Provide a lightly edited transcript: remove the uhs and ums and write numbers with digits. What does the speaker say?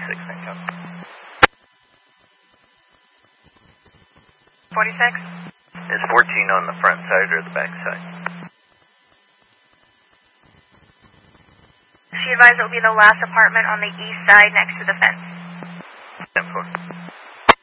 income. 46? Is 14 on the front side or the back side? She advised it will be the last apartment on the east side next to the fence. 10-4.